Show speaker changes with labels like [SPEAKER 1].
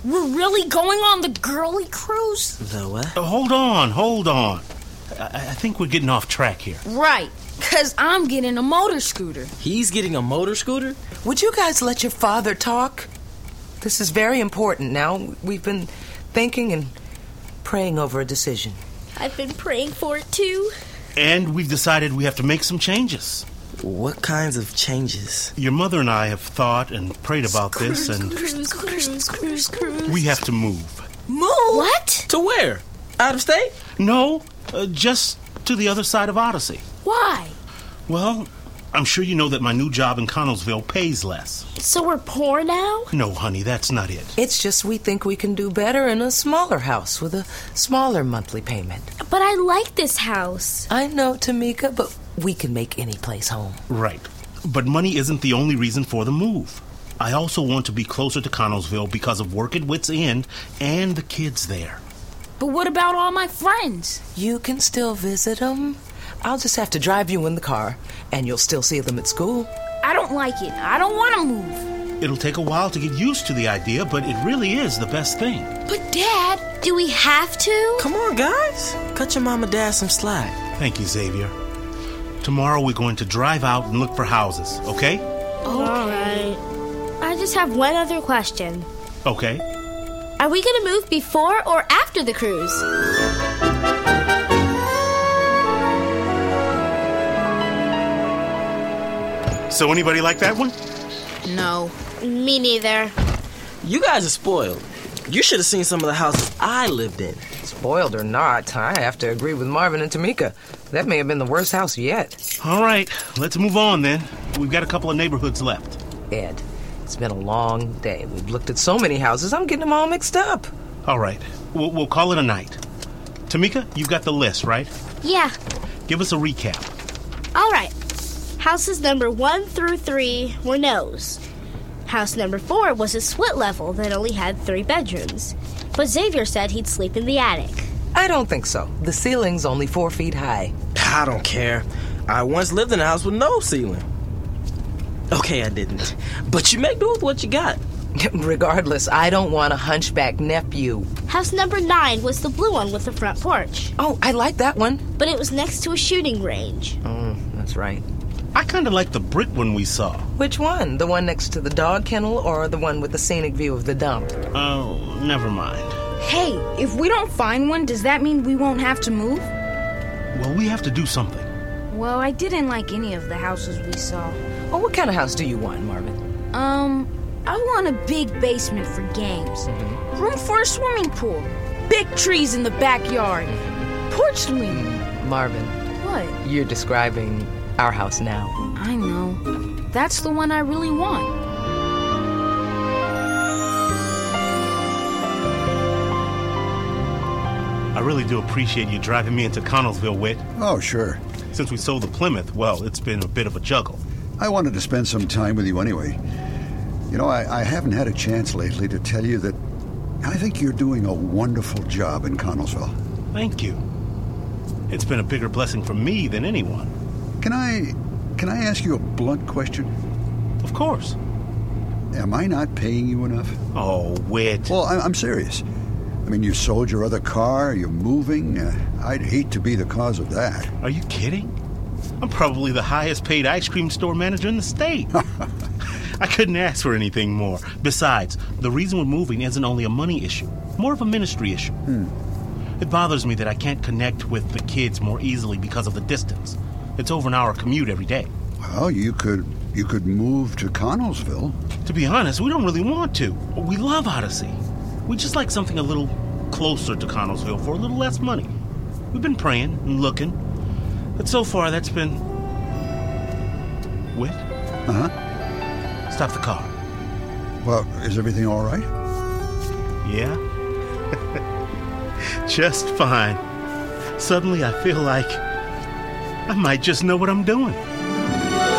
[SPEAKER 1] We're really going on the girly cruise?
[SPEAKER 2] The what?
[SPEAKER 3] Hold on. I think we're getting off track here.
[SPEAKER 1] Right, because I'm getting a motor scooter.
[SPEAKER 2] He's getting a motor scooter?
[SPEAKER 4] Would you guys let your father talk? This is very important now. We've been thinking and praying over a decision.
[SPEAKER 5] I've been praying for it, too.
[SPEAKER 3] And we've decided we have to make some changes.
[SPEAKER 2] What kinds of changes?
[SPEAKER 3] Your mother and I have thought and prayed about this, and we have to move.
[SPEAKER 1] Move? What?
[SPEAKER 2] To where? Out of state?
[SPEAKER 3] No, just to the other side of Odyssey.
[SPEAKER 1] Why?
[SPEAKER 3] Well, I'm sure you know that my new job in Connellsville pays less.
[SPEAKER 5] So we're poor now?
[SPEAKER 3] No, honey, that's not it.
[SPEAKER 4] It's just we think we can do better in a smaller house with a smaller monthly payment.
[SPEAKER 5] But I like this house.
[SPEAKER 4] I know, Tamika, but we can make any place home.
[SPEAKER 3] Right. But money isn't the only reason for the move. I also want to be closer to Connellsville because of work at Wits End and the kids there.
[SPEAKER 1] But what about all my friends?
[SPEAKER 4] You can still visit them. I'll just have to drive you in the car, and you'll still see them at school.
[SPEAKER 1] I don't like it. I don't want to move.
[SPEAKER 3] It'll take a while to get used to the idea, but it really is the best thing.
[SPEAKER 1] But, Dad...
[SPEAKER 5] Do we have to?
[SPEAKER 2] Come on, guys. Cut your mom and dad some slack.
[SPEAKER 3] Thank you, Xavier. Tomorrow we're going to drive out and look for houses, okay?
[SPEAKER 5] All right. I just have one other question.
[SPEAKER 3] Okay.
[SPEAKER 5] Are we going to move before or after the cruise?
[SPEAKER 3] So anybody like that one?
[SPEAKER 1] No.
[SPEAKER 5] Me neither.
[SPEAKER 2] You guys are spoiled. You should have seen some of the houses I lived in.
[SPEAKER 4] Spoiled or not, I have to agree with Marvin and Tamika. That may have been the worst house yet.
[SPEAKER 3] All right, let's move on then. We've got a couple of neighborhoods left.
[SPEAKER 4] Ed, it's been a long day. We've looked at so many houses, I'm getting them all mixed up.
[SPEAKER 3] All right, we'll call it a night. Tamika, you've got the list, right?
[SPEAKER 5] Yeah.
[SPEAKER 3] Give us a recap.
[SPEAKER 5] All right. Houses number 1 through 3 were no's. House number 4 was a split level that only had 3 bedrooms. But Xavier said he'd sleep in the attic.
[SPEAKER 4] I don't think so. The ceiling's only 4 feet high.
[SPEAKER 2] I don't care. I once lived in a house with no ceiling. Okay, I didn't. But you make do with what you got.
[SPEAKER 4] Regardless, I don't want a hunchback nephew.
[SPEAKER 5] House number 9 was the blue one with the front porch.
[SPEAKER 4] Oh, I like that one.
[SPEAKER 5] But it was next to a shooting range.
[SPEAKER 4] Oh, that's right.
[SPEAKER 3] I kind of like the brick one we saw.
[SPEAKER 4] Which one? The one next to the dog kennel or the one with the scenic view of the dump?
[SPEAKER 3] Oh, never mind.
[SPEAKER 1] Hey, if we don't find one, does that mean we won't have to move?
[SPEAKER 3] Well, we have to do something.
[SPEAKER 1] Well, I didn't like any of the houses we saw.
[SPEAKER 4] Oh, what kind of house do you want, Marvin?
[SPEAKER 1] I want a big basement for games. Room for a swimming pool. Big trees in the backyard. Porch swing.
[SPEAKER 4] Marvin.
[SPEAKER 1] What?
[SPEAKER 4] You're describing our house now.
[SPEAKER 1] I know. That's the one I really want.
[SPEAKER 3] I really do appreciate you driving me into Connellsville, Whit.
[SPEAKER 6] Oh, sure.
[SPEAKER 3] Since we sold the Plymouth, well, it's been a bit of a juggle.
[SPEAKER 6] I wanted to spend some time with you anyway. You know, I haven't had a chance lately to tell you that I think you're doing a wonderful job in Connellsville.
[SPEAKER 3] Thank you. It's been a bigger blessing for me than anyone.
[SPEAKER 6] Can I ask you a blunt question?
[SPEAKER 3] Of course.
[SPEAKER 6] Am I not paying you enough?
[SPEAKER 3] Oh, Whit.
[SPEAKER 6] Well, I'm serious. I mean, you sold your other car, you're moving. I'd hate to be the cause of that.
[SPEAKER 3] Are you kidding? I'm probably the highest paid ice cream store manager in the state. I couldn't ask for anything more. Besides, the reason we're moving isn't only a money issue, more of a ministry issue. It bothers me that I can't connect with the kids more easily because of the distance. It's over an hour commute every day.
[SPEAKER 6] Well, you could move to Connellsville.
[SPEAKER 3] To be honest, we don't really want to. We love Odyssey. We just like something a little closer to Connellsville for a little less money. We've been praying and looking, but so far that's been... Whit?
[SPEAKER 6] Uh-huh.
[SPEAKER 3] Stop the car.
[SPEAKER 6] Well, is everything all right?
[SPEAKER 3] Yeah? Just fine. Suddenly I feel like I might just know what I'm doing.